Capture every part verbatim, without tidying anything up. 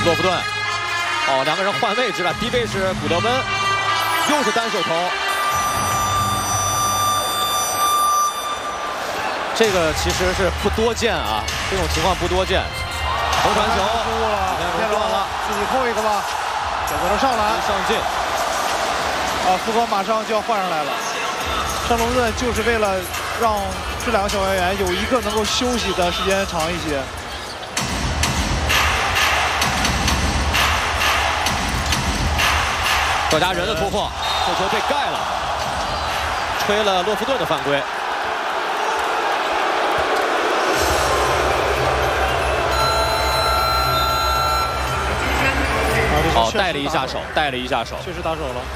洛夫顿，哦，两个人换位置了，低位是古德温，又是单手投。这个其实是不多见啊，这种情况不多见。头传球， 失误了， 天乱了， 自己扣一个吧，选择了上篮， 上进。 啊，福格马上就要换上来了。上洛夫顿就是为了让这两个小外援有一个能够休息的时间长一些。 赵家人的突破，这球被盖了，吹了洛夫顿的犯规。哦，带了一下手，带了一下手， 确实打手了。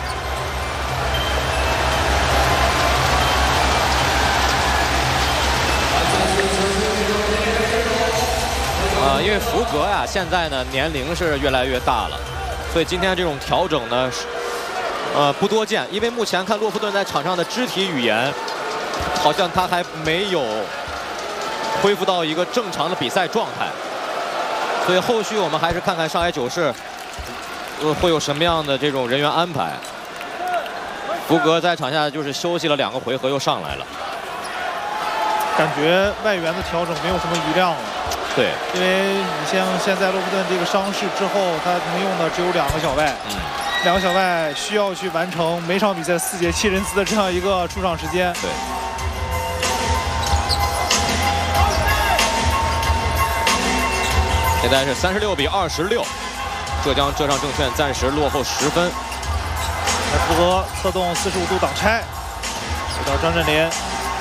呃，因为福格呀，现在呢年龄是越来越大了，所以今天这种调整呢，呃不多见。因为目前看洛夫顿在场上的肢体语言，好像他还没有恢复到一个正常的比赛状态，所以后续我们还是看看上海九世，呃会有什么样的这种人员安排。福格在场下就是休息了两个回合，又上来了， 感觉外援的调整没有什么余量了。 对， 因为你像现在洛夫顿这个伤势之后，他能用的只有两个小外，嗯，两个小外需要去完成每场比赛四节七人次的这样一个出场时间。 对。现在是三十六比二十六，浙江浙上证券暂时落后十分。 福格策动四十五度挡拆，给到张镇麟。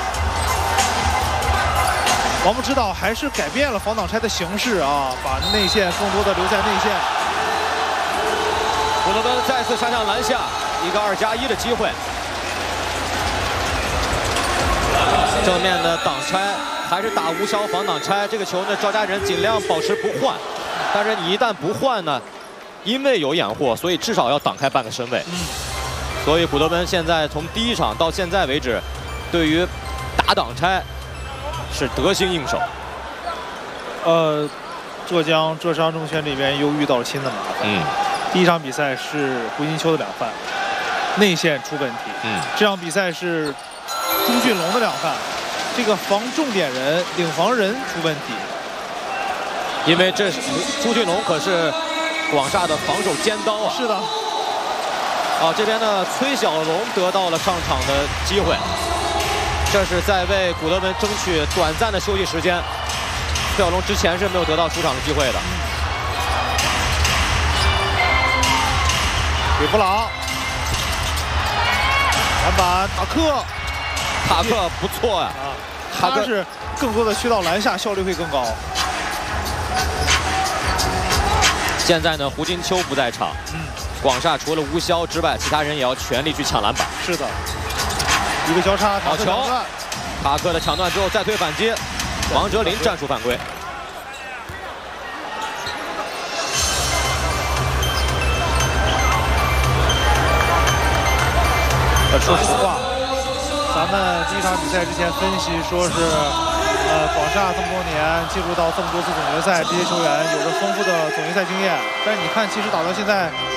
王木指导还是改变了防挡拆的形式啊，把内线更多的留在内线。 古德温再次杀向篮下，一个二加一的机会。正面的挡拆还是打无效防挡拆，这个球呢，赵家人尽量保持不换，但是你一旦不换呢，因为有掩护，所以至少要挡开半个身位。嗯，所以古德温现在从第一场到现在为止，对于打挡拆是得心应手。 呃，浙江浙商证券这边又遇到了新的麻烦。嗯，第一场比赛是胡金秋的两犯，内线出问题。嗯，这场比赛是朱俊龙的两犯，这个防重点人、领防人出问题。 因为这是朱俊龙可是广厦的防守尖刀啊。 是的。 啊，这边呢，崔小龙得到了上场的机会。这是在为古德温争取短暂的休息时间。崔小龙之前是没有得到出场的机会的。 吕布朗，篮板，塔克， 塔克不错呀、啊， 他是更多的去到篮下，效率会更高。 现在呢，胡金秋不在场，嗯，广厦除了吴骁之外，其他人也要全力去抢篮板。 是的。一个交叉， 好球！塔克的抢断之后再推反击，王哲林战术犯规。 呃，说实话，咱们第一场比赛之前分析说是，呃，广厦这么多年进入到这么多次总决赛，这些球员有着丰富的总决赛经验，但是你看，其实打到现在。